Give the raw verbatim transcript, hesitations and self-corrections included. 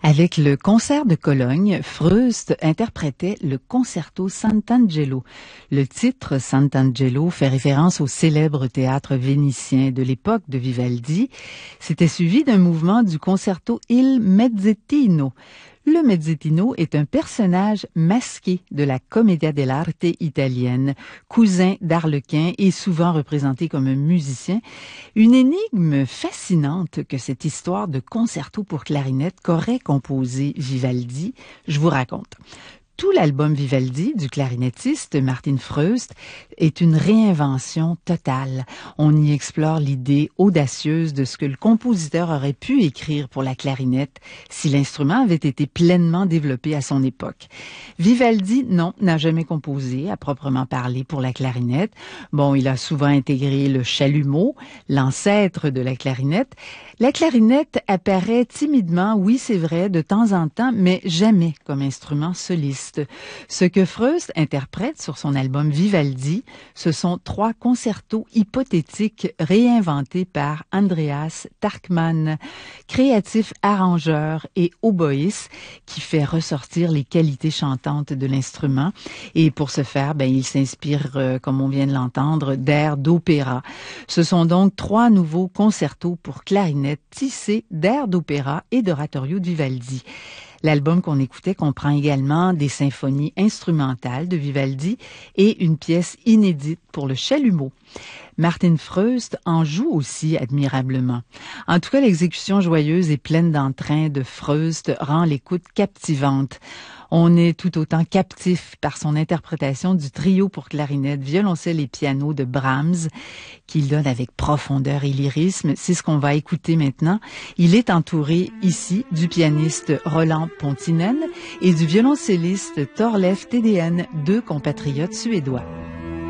Avec le concert de Cologne, Freust interprétait le concerto Sant'Angelo. Le titre Sant'Angelo fait référence au célèbre théâtre vénitien de l'époque de Vivaldi. C'était suivi d'un mouvement du concerto Il Mezzettino. Le Mezzettino est un personnage masqué de la commedia dell'arte italienne, cousin d'Arlequin et souvent représenté comme un musicien. Une énigme fascinante que cette histoire de concerto pour clarinette qu'aurait composé Vivaldi, je vous raconte. Tout l'album Vivaldi du clarinettiste Martin Freust est une réinvention totale. On y explore l'idée audacieuse de ce que le compositeur aurait pu écrire pour la clarinette si l'instrument avait été pleinement développé à son époque. Vivaldi, non, n'a jamais composé à proprement parler pour la clarinette. Bon, il a souvent intégré le chalumeau, l'ancêtre de la clarinette. La clarinette apparaît timidement, oui c'est vrai, de temps en temps, mais jamais comme instrument soliste. Ce que Freust interprète sur son album Vivaldi, ce sont trois concertos hypothétiques réinventés par Andreas Tarkman, créatif arrangeur et oboïste qui fait ressortir les qualités chantantes de l'instrument. Et pour ce faire, ben, il s'inspire, euh, comme on vient de l'entendre, d'airs d'opéra. Ce sont donc trois nouveaux concertos pour clarinette tissés d'airs d'opéra et d'oratorio de Vivaldi. L'album qu'on écoutait comprend également des symphonies instrumentales de Vivaldi et une pièce inédite pour le chalumeau. Martin Freust en joue aussi admirablement. En tout cas, l'exécution joyeuse et pleine d'entrain de Freust rend l'écoute captivante. On est tout autant captif par son interprétation du trio pour clarinette, violoncelle et piano de Brahms, qu'il donne avec profondeur et lyrisme. C'est ce qu'on va écouter maintenant. Il est entouré ici du pianiste Roland Pontinen et du violoncelliste Thorleif Thedéen, deux compatriotes suédois.